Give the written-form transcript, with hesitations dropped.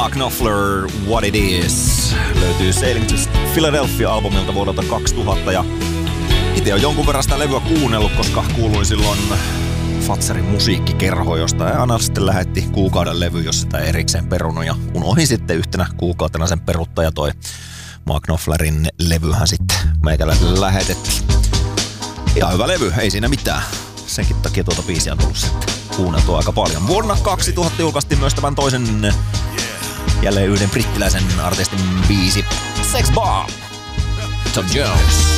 Mark Knopfler, What It Is. Löytyy Sailing to Philadelphia-albumilta vuodelta 2000 ja itse on jonkun verran sitä levyä kuunnellut, koska kuuluin silloin Fatserin musiikkikerhoon, josta aina sitten lähetti kuukauden levy, jos sitä erikseen perunut ja unohdin sitten yhtenä kuukautena sen peruttaa ja toi Mark Knopflerin levyhän sitten meikäläiselle lähetettiin. Ihan hyvä levy, ei siinä mitään. Senkin takia tuota biisiä on tullut sitten kuunneltua aika paljon. Vuonna 2000 julkaistiin myös tämän toisen, jälleen yhden brittiläisen artistin biisi, Sex Bomb, Tom Jones.